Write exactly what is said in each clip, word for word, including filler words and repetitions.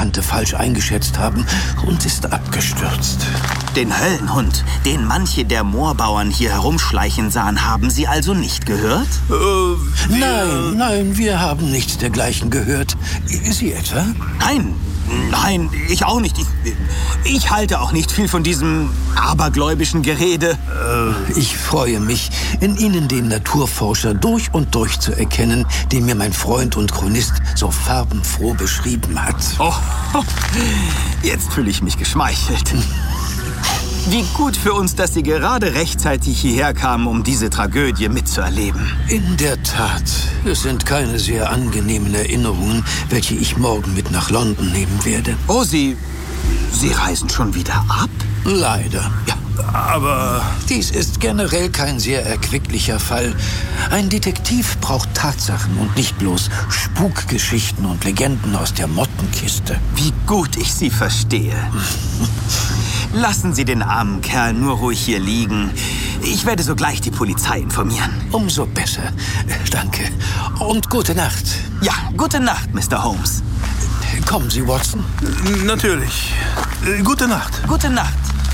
Unbekannte falsch eingeschätzt haben und ist abgestürzt. Den Höllenhund, den manche der Moorbauern hier herumschleichen sahen, haben Sie also nicht gehört? Äh, nein, nein, wir haben nichts dergleichen gehört. Sie etwa? Nein, nein, ich auch nicht. Ich, ich halte auch nicht viel von diesem abergläubischen Gerede. Äh, ich freue mich, in Ihnen den Naturforscher durch und durch zu erkennen, den mir mein Freund und Chronist so farbenfroh beschrieben hat. Oh, jetzt fühle ich mich geschmeichelt. Wie gut für uns, dass Sie gerade rechtzeitig hierher kamen, um diese Tragödie mitzuerleben. In der Tat. Es sind keine sehr angenehmen Erinnerungen, welche ich morgen mit nach London nehmen werde. Oh, Sie... Sie reisen schon wieder ab? Leider. Ja. Aber dies ist generell kein sehr erquicklicher Fall. Ein Detektiv braucht Tatsachen und nicht bloß Spukgeschichten und Legenden aus der Mottenkiste. Wie gut ich Sie verstehe. Lassen Sie den armen Kerl nur ruhig hier liegen. Ich werde sogleich die Polizei informieren. Umso besser. Danke. Und gute Nacht. Ja, gute Nacht, Mister Holmes. Kommen Sie, Watson? Natürlich. Gute Nacht. Gute Nacht.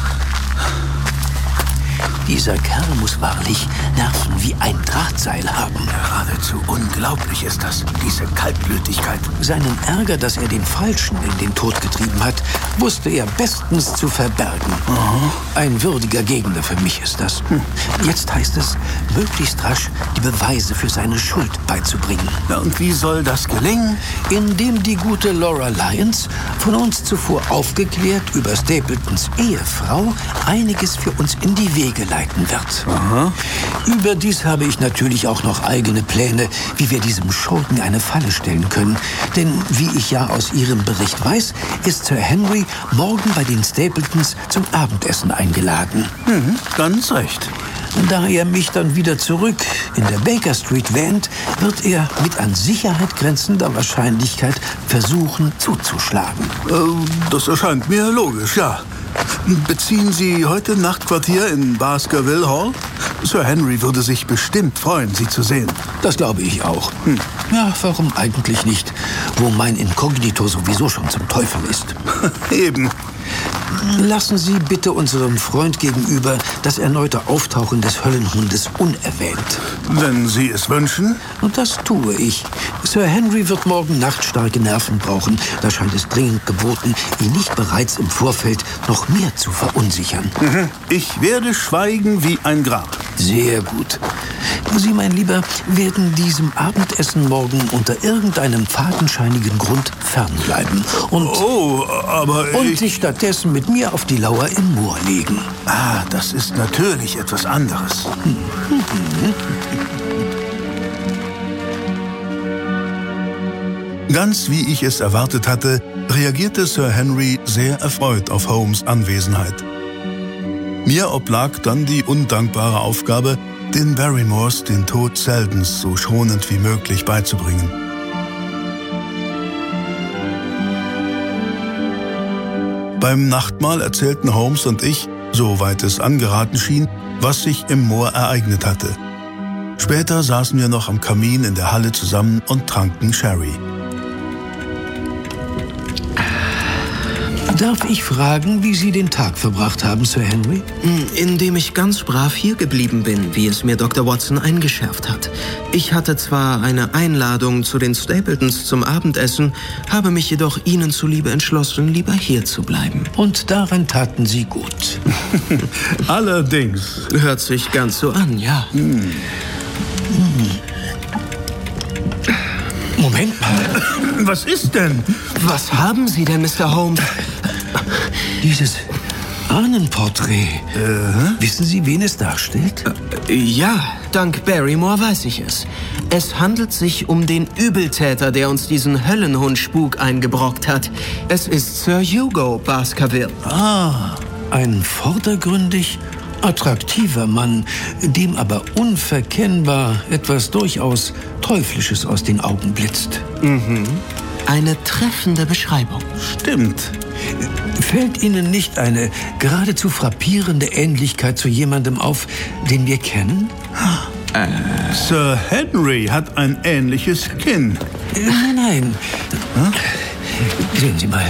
Dieser Kerl muss wahrlich Nerven wie ein Drahtseil haben. Geradezu unglaublich ist das, diese Kaltblütigkeit. Seinen Ärger, dass er den Falschen in den Tod getrieben hat, wusste er bestens zu verbergen. Aha. Ein würdiger Gegner für mich ist das. Hm. Jetzt heißt es, möglichst rasch die Beweise für seine Schuld beizubringen. Na, und wie soll das gelingen? Indem die gute Laura Lyons, von uns zuvor aufgeklärt über Stapletons Ehefrau, einiges für uns in die Wege leiten wird. Aha. Überdies habe ich natürlich auch noch eigene Pläne, wie wir diesem Schurken eine Falle stellen können. Denn wie ich ja aus Ihrem Bericht weiß, ist Sir Henry morgen bei den Stapletons zum Abendessen eingeladen. Mhm, ganz recht. Da er mich dann wieder zurück in der Baker Street wähnt, wird er mit an Sicherheit grenzender Wahrscheinlichkeit versuchen zuzuschlagen. Äh, das erscheint mir logisch, ja. Beziehen Sie heute Nachtquartier in Baskerville Hall? Sir Henry würde sich bestimmt freuen, Sie zu sehen. Das glaube ich auch. Hm. Ja, warum eigentlich nicht? Wo mein Inkognito sowieso schon zum Teufel ist. Eben. Lassen Sie bitte unserem Freund gegenüber das erneute Auftauchen des Höllenhundes unerwähnt. Wenn Sie es wünschen? Und das tue ich. Sir Henry wird morgen Nacht starke Nerven brauchen. Da scheint es dringend geboten, ihn nicht bereits im Vorfeld noch mehr zu verunsichern. Mhm. Ich werde schweigen wie ein Grab. Sehr gut. Sie, mein Lieber, werden diesem Abendessen morgen unter irgendeinem fadenscheinigen Grund fernbleiben. Und, oh, aber und ich... sich stattdessen mit mir auf die Lauer im Moor legen. Ah, das ist natürlich etwas anderes. Ganz wie ich es erwartet hatte, reagierte Sir Henry sehr erfreut auf Holmes' Anwesenheit. Mir oblag dann die undankbare Aufgabe, den Barrymores den Tod Seldons so schonend wie möglich beizubringen. Beim Nachtmahl erzählten Holmes und ich, soweit es angeraten schien, was sich im Moor ereignet hatte. Später saßen wir noch am Kamin in der Halle zusammen und tranken Sherry. Darf ich fragen, wie Sie den Tag verbracht haben, Sir Henry? Indem ich ganz brav hier geblieben bin, wie es mir Doktor Watson eingeschärft hat. Ich hatte zwar eine Einladung zu den Stapletons zum Abendessen, habe mich jedoch Ihnen zuliebe entschlossen, lieber hier zu bleiben. Und daran taten Sie gut. Allerdings. Hört sich ganz so an, ja. Hm. Hm. Moment mal. Was ist denn? Was haben Sie denn, Mister Holmes? Dieses Ahnenporträt. Äh? Wissen Sie, wen es darstellt? Äh, ja, dank Barrymore weiß ich es. Es handelt sich um den Übeltäter, der uns diesen Höllenhund-Spuk eingebrockt hat. Es ist Sir Hugo Baskerville. Ah, ein vordergründig attraktiver Mann, dem aber unverkennbar etwas durchaus Teuflisches aus den Augen blitzt. Mhm. Eine treffende Beschreibung. Stimmt. Fällt Ihnen nicht eine geradezu frappierende Ähnlichkeit zu jemandem auf, den wir kennen? Äh. Sir Henry hat ein ähnliches Kinn. Nein, nein. Hm? Sehen Sie mal.